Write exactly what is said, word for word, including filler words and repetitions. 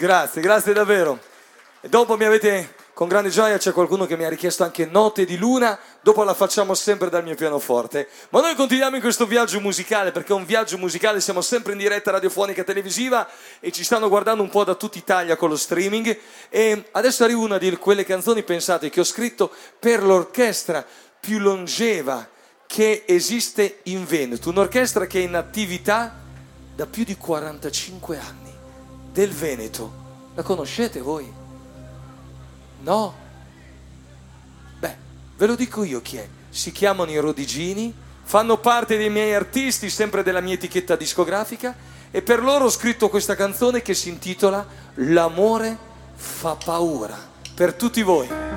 Grazie, grazie davvero. E dopo mi avete, con grande gioia, c'è qualcuno che mi ha richiesto anche Note di Luna, dopo la facciamo sempre dal mio pianoforte. Ma noi continuiamo in questo viaggio musicale, perché è un viaggio musicale, siamo sempre in diretta radiofonica televisiva e ci stanno guardando un po' da tutta Italia con lo streaming. E adesso arriva una di quelle canzoni, pensate, che ho scritto per l'orchestra più longeva che esiste in Veneto, un'orchestra che è in attività da più di quarantacinque anni, del Veneto. La conoscete voi? No? Beh, ve lo dico io chi è. Si chiamano i Rodigini, fanno parte dei miei artisti, sempre della mia etichetta discografica, e per loro ho scritto questa canzone che si intitola L'amore fa paura, per tutti voi.